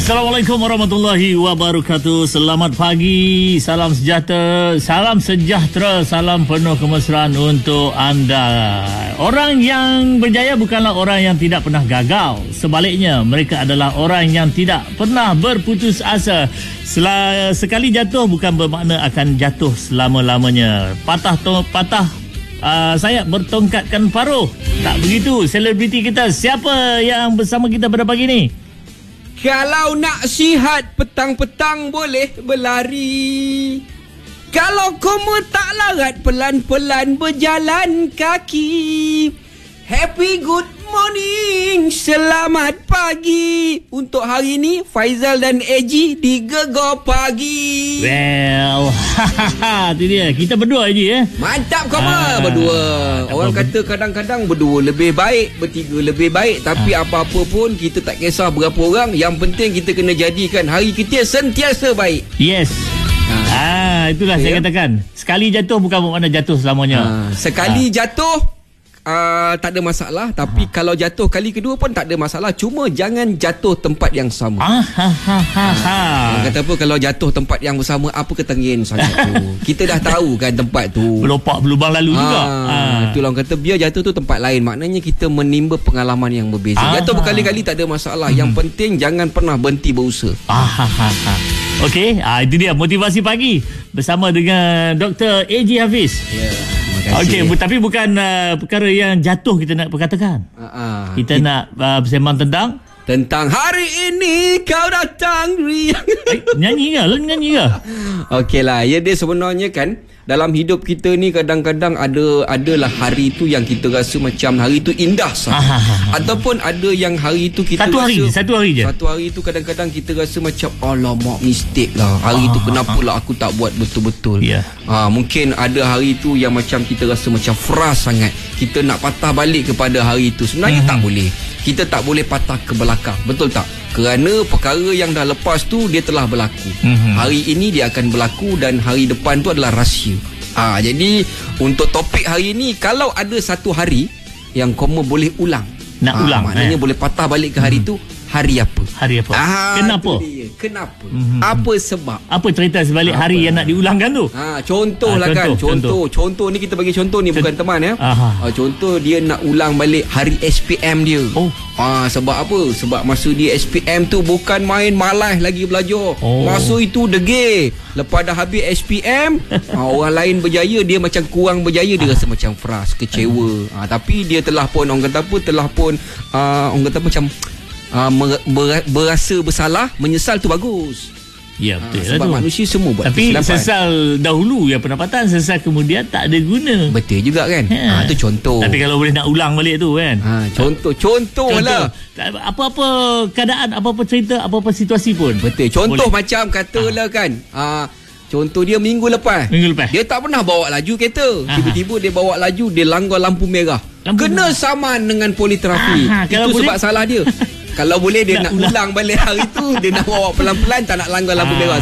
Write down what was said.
Assalamualaikum warahmatullahi wabarakatuh. Selamat pagi, salam sejahtera, salam penuh kemesraan untuk anda. Orang yang berjaya bukanlah orang yang tidak pernah gagal. Sebaliknya, mereka adalah orang yang tidak pernah berputus asa. Sekali jatuh bukan bermakna akan jatuh selama-lamanya. Sayap bertongkatkan paruh. Tak begitu. Selebriti kita, siapa yang bersama kita pada pagi ni? Kalau nak sihat petang-petang boleh berlari. Kalau koma tak larat pelan-pelan berjalan kaki. Happy good morning, selamat pagi. Untuk hari ni Faizal dan Eji di Gegar Pagi. Well, itu dia. Kita berdua Eji Mantap koma berdua. Orang kata kadang-kadang berdua lebih baik, bertiga lebih baik. Tapi apa-apa pun kita tak kisah berapa orang. Yang penting kita kena jadikan hari kita sentiasa baik. Yes. Itulah saya katakan. Sekali jatuh bukan bermakna jatuh selamanya. Sekali jatuh tak ada masalah. Tapi kalau jatuh kali kedua pun tak ada masalah. Cuma jangan jatuh tempat yang sama. Kata apa, kalau jatuh tempat yang bersama, apa ketengin sangat tu. Kita dah tahu kan tempat tu, berlopak berlubang lalu juga. Itulah orang kata biar jatuh tu tempat lain. Maknanya kita menimba pengalaman yang berbeza. Jatuh berkali-kali tak ada masalah. Yang penting jangan pernah berhenti berusaha. Okey, itu dia motivasi pagi bersama dengan Dr. AJ Hafiz. Okey, tapi bukan perkara yang jatuh kita nak perkatakan. Kita nak bersembang tentang hari ini kau datang riang. Nyanyi ke? Lu nyanyi ke? Okeylah, ya dia sebenarnya kan dalam hidup kita ni kadang-kadang adalah hari tu yang kita rasa macam hari tu indah ataupun ada yang hari tu kita satu hari je. Satu hari tu kadang-kadang kita rasa macam alamak mistake lah. Hari tu kenapalah aku tak buat betul-betul. Mungkin ada hari tu yang macam kita rasa macam frust sangat. Kita nak patah balik kepada hari tu. Sebenarnya tak boleh. Kita tak boleh patah ke belakang. Betul tak? Kerana perkara yang dah lepas tu dia telah berlaku. Hari ini dia akan berlaku dan hari depan tu adalah rahsia. Jadi untuk topik hari ini, kalau ada satu hari yang kamu boleh ulang, maknanya boleh patah balik ke hari tu, hari apa? Kenapa? Apa sebab? Apa cerita sebalik hari yang nak diulangkan tu? Contohlah kan. Contoh ni kita bagi contoh ni bukan teman contoh dia nak ulang balik hari SPM dia. Sebab apa? Sebab masa dia SPM tu bukan main malas lagi belajar. Masa itu degil. Lepas dah habis SPM, orang lain berjaya, dia macam kurang berjaya, dia rasa macam frust, kecewa. Tapi dia telah pun orang kata macam berasa bersalah, menyesal tu bagus. Ya, betul. Sebab manusia semua buat tapi kesilapan. sesal dahulu yang pendapatan, sesal kemudian tak ada guna. Betul juga kan. Itu contoh. Tapi kalau boleh nak ulang balik tu kan. Contoh lah. Apa-apa keadaan, apa-apa cerita, apa-apa situasi pun. Betul. Contoh boleh. Macam katalah kan. Contoh dia minggu lepas. Dia tak pernah bawa laju kereta. Tiba-tiba dia bawa laju, dia langgar lampu merah. Kena saman dengan polis trafik. Itu sebab salah dia. Kalau boleh dia nak ulang balik hari tu, dia nak bawa pelan-pelan, tak nak langgar lampu merah.